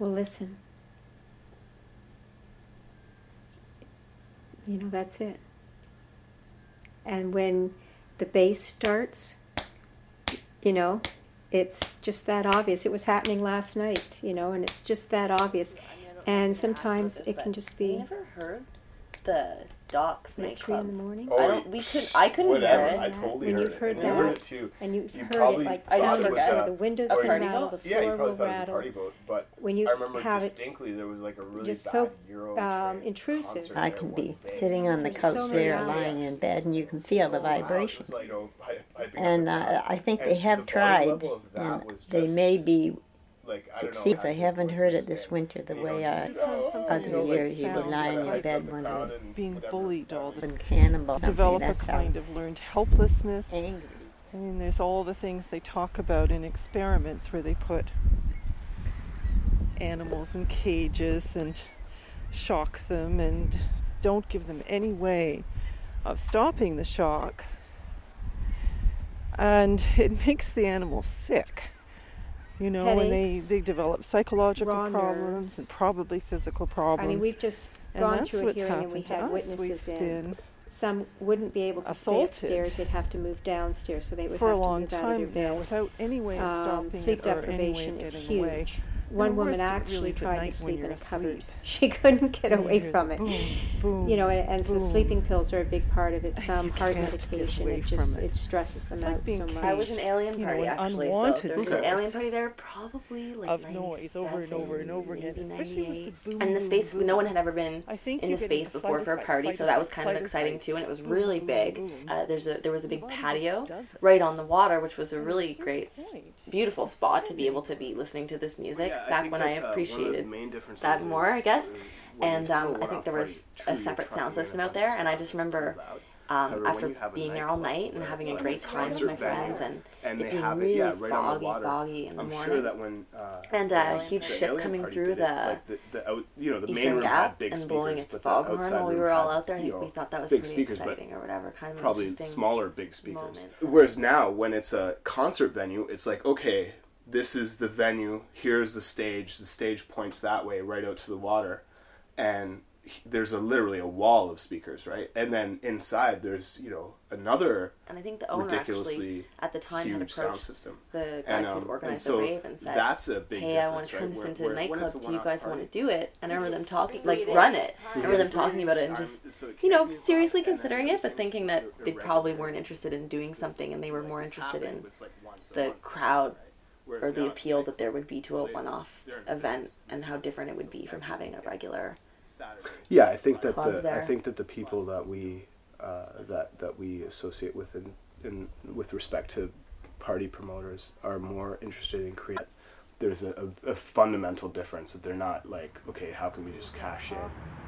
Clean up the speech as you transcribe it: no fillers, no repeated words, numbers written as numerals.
Well, listen. You know, that's it. And when the bass starts, you know, it's just that obvious. It was happening last night, you know, and it's just that obvious. And sometimes it can just be. Have you ever heard the Docks At 3 in the morning. Oh, I couldn't hear it. I totally when heard you've it. heard and that, you heard it too. And you've you heard probably it like I just thousands, forget. so the windows A can party rattle, boat? the Yeah, you floor probably will thought it was a rattle. party boat, but When you I remember have it distinctly there was like a really just bad so Euro intrusive. concert I there can one be day. sitting on the There's couch so many there, hours. lying in bed, and you can feel the So loud, it vibration. was like, you know, hyping And up and down. I think they And have the volume tried, level of that and was they just, may be like, I don't know, succeeds. I active haven't heard it voices this and, winter the you know, way just, other you know, years you'd be sound, lying in hype up bed the one crowd day. and Being whatever. bullied all the And cannibal. develop a That's kind of learned helplessness. angry. I mean, there's all the things they talk about in experiments where they put animals in cages and shock them and don't give them any way of stopping the shock. And it makes the animals sick. You know, and Headaches, they develop psychological raw problems nerves. and probably physical problems. I mean, we've just and gone that's through a what's hearing and we happened to had us. witnesses We've in. been Some wouldn't be able to assaulted stay upstairs. They'd have to move downstairs, so they would for have a to long move out of their time now bed. without any way of stopping Sleep it or any way deprivation of is getting huge. away. One And the woman worst actually really is at tried night to when sleep in you're a cupboard. asleep. She couldn't get And you away hear from the it. boom, boom, You know, and so boom. sleeping pills are a big part of it. Some You heart can't get medication. away It just from it. it stresses them It's like out being so much. I was an alien You know, party an actually. unwanted So there was an source alien party there probably like of noise over and over and over again, maybe especially with 98. the boom, And the boom, space, boom. no one had ever been I think in you the get space into before fight for or a fight, party, fight so or that was fight, kind of fight or exciting fight. too, and it was Boom, really boom, big. boom. There was a big Why patio does it? right on the water, which was a And really at some great, point, beautiful spot to be able to be listening to this music. Back when I appreciated that more, I guess. And I think there was a separate sound system out there, and I just remember after being there all night and having a great time with my friends, and it being really foggy in the morning, and a huge ship coming through the Eastern Gap and blowing its foghorn while we were all out there. I think we thought that was pretty exciting or whatever, kind of probably interesting smaller big speakers. moment. Whereas now, when it's a concert venue, it's like, okay, this is the venue, here's the stage points that way, right out to the water, and there's literally a wall of speakers, right? And then inside there's, you know, another And I think the owner ridiculously actually at the time had huge sound approached system. the guys who'd and organized so the rave and said, that's a big hey, I want difference, to turn right? this into Where- a when it's nightclub. Do you one-off guys party. want to do it? And I remember them talking, like, run it. I remember them talking about it and just, you know, seriously considering it, but thinking that they probably weren't interested in doing something and they were more interested in the crowd or the appeal that there would be to a one-off event and how different it would be from having a regular. Yeah, I think that club there. the people that we that we associate with in with respect to party promoters are more interested in creating. There's a fundamental difference that they're not like, okay, how can we just cash in?